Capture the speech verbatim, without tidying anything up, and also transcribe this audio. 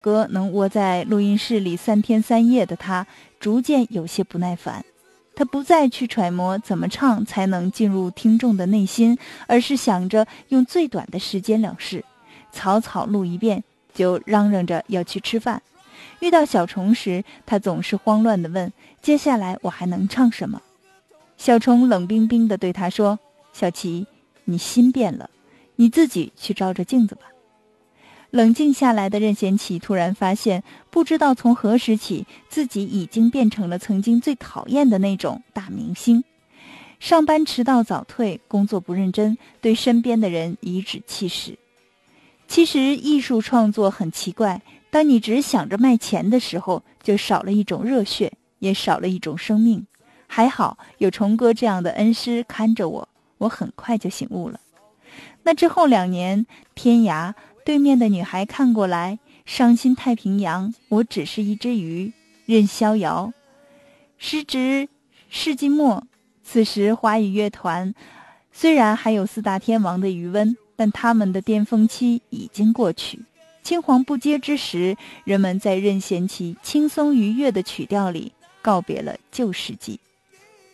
歌能窝在录音室里三天三夜的他，逐渐有些不耐烦。他不再去揣摩怎么唱才能进入听众的内心，而是想着用最短的时间了事，草草录一遍，就嚷嚷着要去吃饭。遇到小虫时，他总是慌乱地问：接下来我还能唱什么？小虫冷冰冰地对他说：小琪，你心变了，你自己去照着镜子吧。冷静下来的任贤齐突然发现，不知道从何时起，自己已经变成了曾经最讨厌的那种大明星。上班迟到早退，工作不认真，对身边的人颐指气使。其实艺术创作很奇怪，当你只想着卖钱的时候，就少了一种热血，也少了一种生命。还好有虫哥这样的恩师看着我，我很快就醒悟了。那之后两年，天涯，对面的女孩看过来，伤心太平洋，我只是一只鱼，任逍遥。时值世纪末，此时华语乐团虽然还有四大天王的余温，但他们的巅峰期已经过去。青黄不接之时，人们在任贤齐轻松愉悦的曲调里告别了旧世纪。